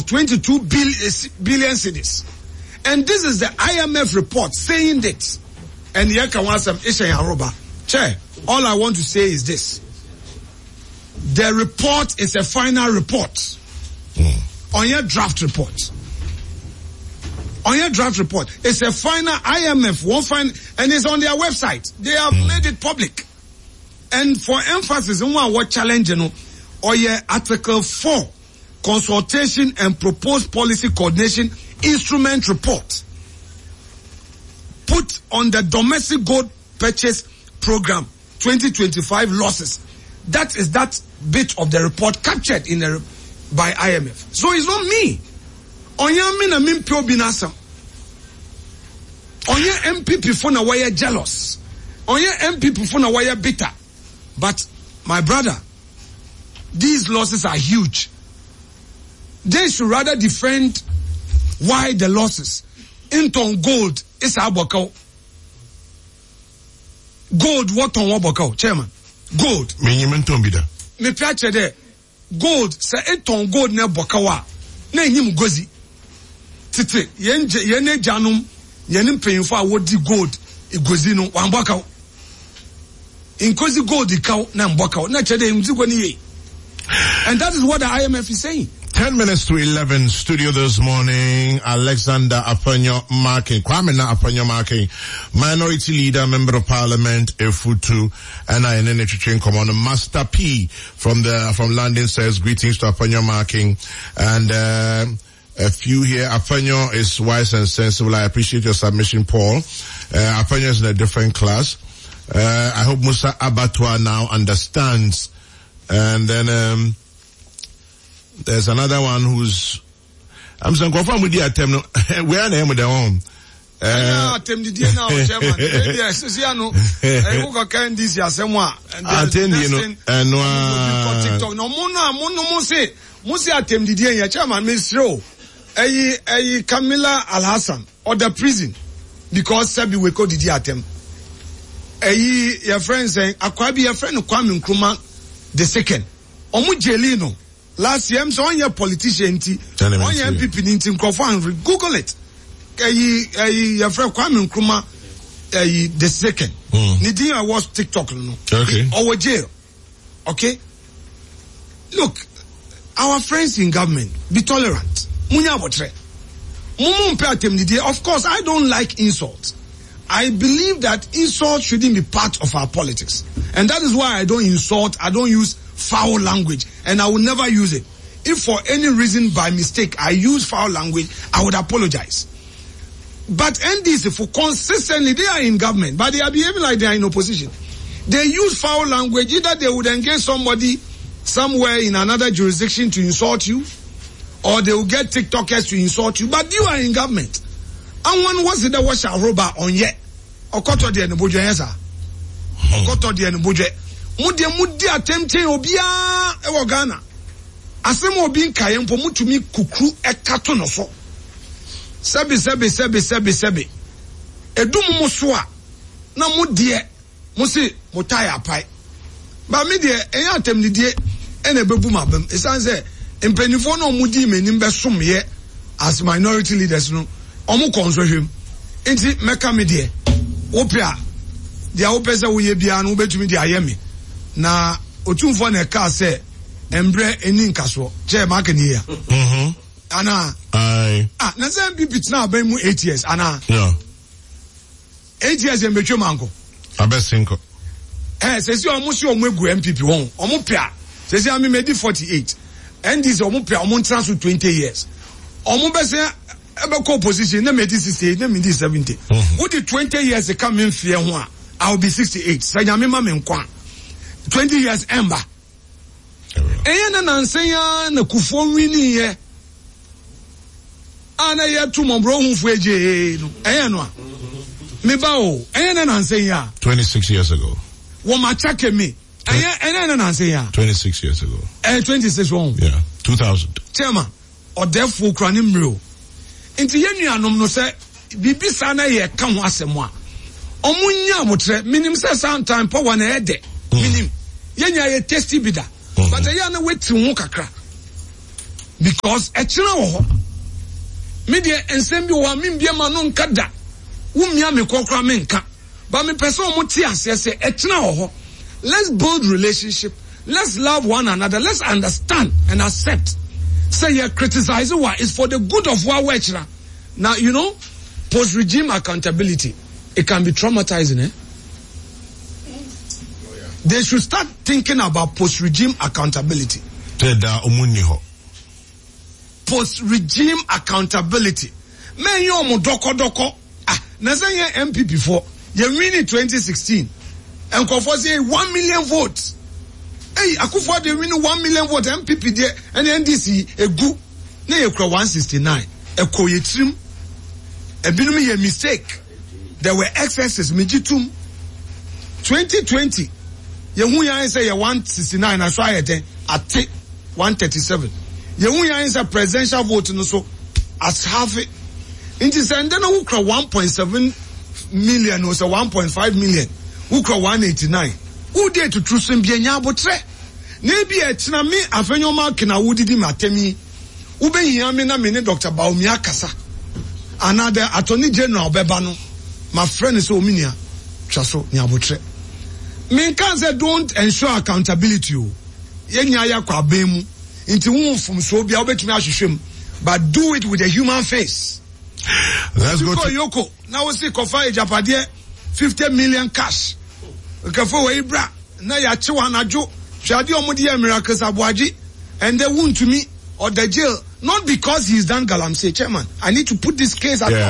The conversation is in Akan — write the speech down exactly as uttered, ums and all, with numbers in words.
twenty-two billion cedis. And this is the I M F report saying that. And here can want some Isha Yaroba. Chair, all I want to say is this. The report is a final report. Mm. On your draft report. On your draft report. It's a final I M F, one final, and it's on their website. They have mm. made it public. And for emphasis, on what challenge, you know, or your Article four, consultation and proposed policy coordination instrument report, put on the domestic gold purchase program twenty twenty-five losses. That is that bit of the report captured in the by I M F. So it's not me. Onya me na mimpio binasa. Onya M P P for na why jealous. Onya M P P for na why bitter. But my brother, these losses are huge. They should rather defend why the losses. Into gold is abokao. Gold what on wabokao, chairman? Gold. Minimum tombida. Me piache de gold se eton gold ne bokawa na enyim gozi. Titi yenje yene janum yene mpanyimfo a wodi gold igozi no wan bokao. Inkozi gold ikaw na mbokao na chede imzigo ni ye. And that is what the I M F is saying. Ten minutes to eleven, studio this morning, Alexander Afanyo Marking, Kwame na Afanyo Marking, minority leader, member of parliament, Efutu, and I N N H Commander Master P from the, from London says greetings to Afanyo Marking, and, uh, a few here. Afanyo is wise and sensible. I appreciate your submission, Paul. Uh, Afanyo is in a different class. Uh, I hope Musa Abattoir now understands. And then, um, there's another one who's, I'm saying, confirm with the attempt, where are with their own? Uh, attempt the now, Chairman. Yes, see, I know, I hope I can this year somewhere. And then, you know, and no, TikTok, no, Mona, Mona, Mose, Mose attempt the year, Chairman, Miss Rowe, a, a Camilla Al Hassan, or the prison, because Sabi we call the attempt. A, your friend saying, Akwabi, your friend, Kwame Nkrumah, the second. Omu Jelino. Last year, I'm so on your politician, on your M P P, Google it. Your friend Kwame Nkrumah, the second. Nidin, I watch TikTok, no. Okay. Our jail. Okay. Look, our friends in government, be tolerant. Munya wotre. Mumu mpeatem nidie. Of course, I don't like insults. I believe that insult shouldn't be part of our politics. And that is why I don't insult, I don't use foul language, and I will never use it. If for any reason by mistake I use foul language, I would apologize. But N D C, for consistently, they are in government, but they are behaving like they are in opposition. They use foul language, either they would engage somebody somewhere in another jurisdiction to insult you, or they will get TikTokers to insult you, but you are in government. And one was it that was a robber on yet. Okoto de Nubuje, yes, sir. Okoto de Nubuje. Mudi mudi attempting obia ewo Ghana. Asemo obi nkayempo mutumi kukru ekato no so. Sebe sebe sebe sebe sebe. Edum mo so a na mudi e mo se motaya apai. Ba me de enya atem didie ena bebu mabam. Esan se empanifo no mudi menim be somye as minority leaders no. Omo konso hwem. Enti meka me de opia dia opese wo ye bia no betumi de ayemi. Na otumfo na ka se embre eni nkaso che mark ni ya mhm ana ai ah na se bi pitna aban mu eight years ana yeah eight years em betwe manko abesinko eh se si omo si omo egu M P P won omo pia se si ami medi forty-eight and this omo pia omo transfer twenty years omo be se ebe ko opposition na medi sixty-eight na medi seventy wo di twenty years e come in fear ho a I will be sixty-eight sa nyame ma me nkwa twenty years ember. Eya na nansenya na kufo wini ye. Ana ye tu mombro hunfu eje no. Eya no a. Me ba o. Eya na nansenya. twenty-six years ago. Wo ma chake me. Eya eya na nansenya. twenty-six years ago. Eh twenty-six one. Yeah, two thousand. Chairman, odefo kra ni mro. Nti ye nuanom no se bibisa na ye ka ho asemo a. Omunya motre minim se sometime power na ede. Minim. Yenya ye tasty bida. But I na wait to kakra. because echina wo ho me de ensem bi wo me bia ma no nka da wo mia me kokra me nka but me person mo ti ase se echina wo ho. Let's build relationship, let's love one another, let's understand and accept. Say you criticize what is for the good of what we are. Now you know post regime accountability, it can be traumatizing, eh? They should start thinking about post-regime accountability. Post-regime accountability. Men yo mo doko doko. Ah, na say ye M P before. You win in twenty sixteen. And Akufo say one million votes. Hey, Akufo they win one million votes. M P P there and the N D C egu. Na ye kura one sixty-nine. E ko ye trim. E binu me ye mistake. There were excesses. Mijitum. twenty twenty. Yehu yan say ye one sixty-nine na so ayete ate one thirty-seven. Yehu yan say presidential vote no so as half it. Inti say ndena who kra one point seven million or so one point five million. Who kra one eighty-nine. Who dey to true sim bi nya abotre. Na bi e tina me afenyo mark na wo didi matemi. Wo be hia me na me ne Doctor Baomi akasa. Another attorney general beba no. My friend is ominia. Twaso nya abotre. Me can say don't ensure accountability. Yenya ya kwa bemu. Inti wu fum so bia obetumi ahwehwem. But do it with a human face. Let's go to Yoko. Now we see Kofa Ejapade fifty million cash. Okafo we ibra na ya chewa anajo. Twade omudi ya miracles abuaji and they won't to me or the jail not because he's done galamsey chairman. I need to put this case at yeah.